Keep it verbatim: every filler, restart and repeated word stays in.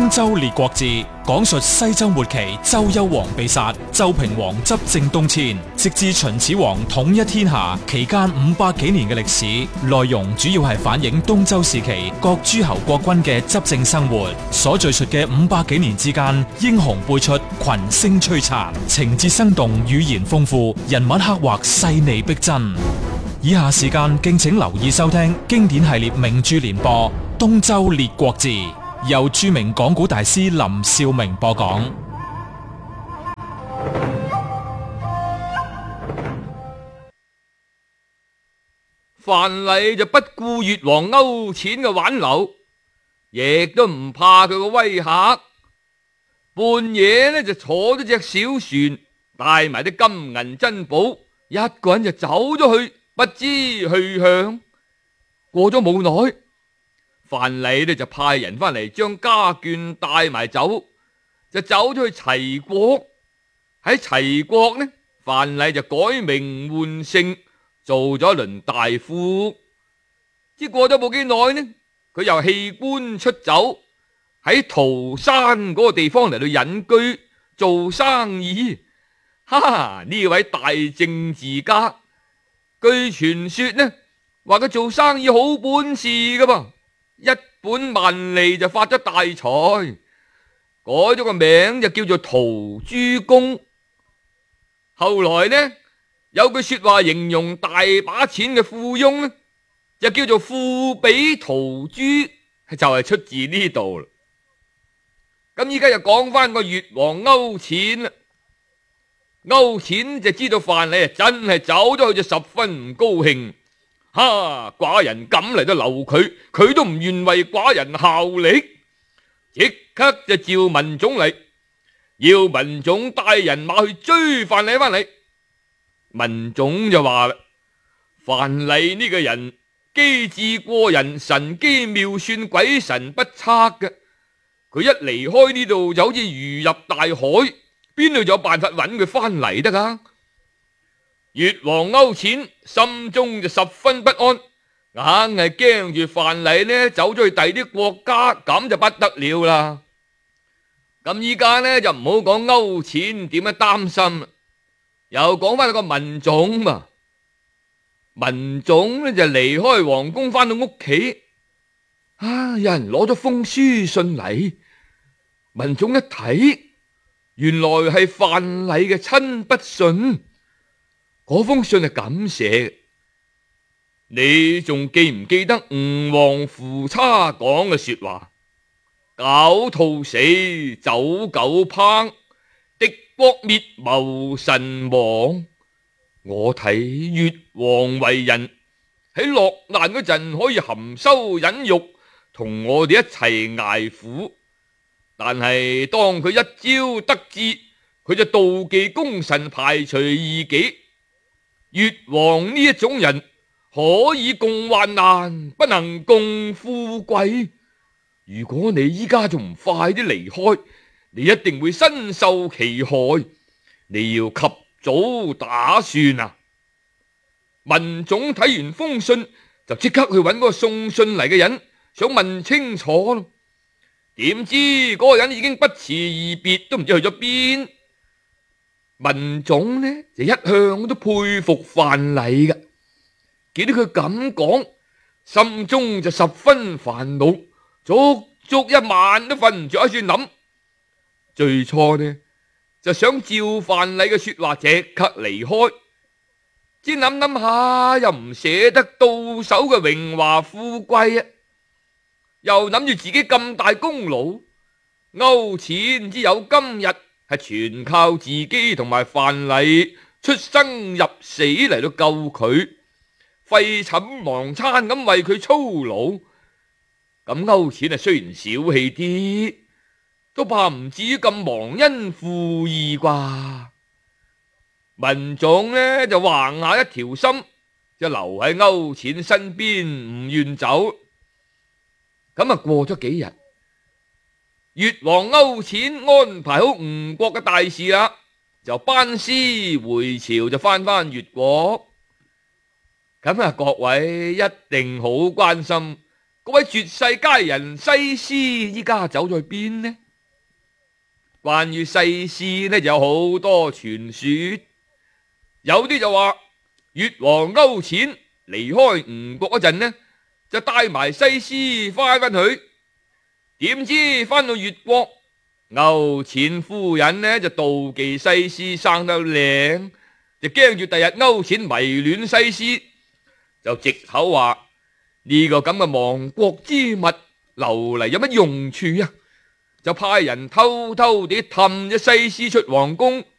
東周列國志》講述西周末期周幽王被殺，周平王執政東遷，直至秦始皇統一天下期間五百幾年嘅歷史。內容主要係反映東周時期各諸侯國君嘅執政生活。所敘述嘅五百幾年之間，英雄輩出，群星璀璨，情節生動，語言豐富，人物刻畫細膩逼真。以下時間敬請留意收聽經典系列名著連播《東周列國志》，由著名講古大師林兆明播講。 范蠡就不顧越王勾踐嘅挽留，亦都唔怕佢個威嚇，半夜呢就坐咗隻小船，帶埋啲金銀珍寶，一個人就走咗去，不知去向。過咗冇耐，范蠡呢就派人翻嚟將家眷帶埋走，就走咗去齊國。喺齊國呢，范蠡就改名換姓，做咗一輪大夫。之過咗冇幾耐呢，佢又棄官出走，喺桃山嗰個地方嚟到隱居做生意。哈哈，呢位大政治家，據傳說呢，話佢做生意好本事噶噃，一本萬利就發咗大財，改咗個名就叫做陶朱公。後來呢，有句說話形容大把錢嘅富翁呢，就叫做富比陶朱，就係出自呢度啦。咁依家又講翻個越王勾踐啦。勾踐就知道范蠡啊真係走咗去，就十分唔高興。哈！寡人敢嚟到留佢，佢都唔願為寡人效力，即刻就召文種嚟，要文種帶人馬去追范蠡翻嚟。文種就話啦：范蠡呢個人機智過人，神機妙算，鬼神不測嘅。佢一離開呢度就好似魚入大海，邊度有辦法揾佢翻嚟得噶？越王勾踐心中就十分不安，硬係驚住范蠡呢走咗去第啲國家，咁就不得了啦。咁依家呢就唔好講勾踐點樣擔心，又講翻個文種嘛。文種呢就離開皇宮翻到屋企，啊！有人攞咗封書信嚟，文種一睇，原來係范蠡嘅親筆信。嗰封信係咁寫：你仲記唔記得吳王夫差講嘅說話？狡兔死，走狗烹，敵國滅，謀臣亡。我睇越王為人喺落難嗰陣可以含羞忍辱，同我哋一齊捱苦，但係當佢一朝得志，佢就妒忌功臣，排除異己。越王呢一種人可以共患難，不能共富貴。如果你依家仲唔快啲離開，你一定會身受其害。你要及早打算啊！文種睇完封信就即刻去揾嗰個送信嚟嘅人，想問清楚咯。點知嗰個人已經不辭而別，都唔知去咗邊。文種呢就一向都佩服范蠡噶，見到佢咁講，心中就十分煩惱，足足一晚都瞓唔着，喺度諗。最初呢就想照范蠡嘅說話即刻離開，只諗諗下又唔捨得到手嘅榮華富貴啊，又諗住自己咁大功勞，勾踐之有今日，係全靠自己同埋范蠡出生入死嚟到救佢，廢寢忘餐咁為佢操勞。咁勾踐啊雖然小氣啲，都怕唔至於咁忘恩負義啩。文種呢就橫下一條心，就留喺勾踐身邊唔願走。咁啊過咗幾日，越王勾踐安排好吳國嘅大事啦，就班師回朝，就翻返越國。咁啊，各位一定好關心嗰位絕世佳人西施依家走咗去邊呢？ 關於西施呢，有好多傳說，有啲就話越王勾踐離開吳國嗰陣呢，就帶埋西施翻返去，點知翻到越國，勾踐夫人呢就妒忌西施生得靚，就驚住第日勾踐迷戀西施，就藉口話呢個咁嘅亡國之物留嚟有乜用處啊？就派人偷偷地氹咗西施出皇宮，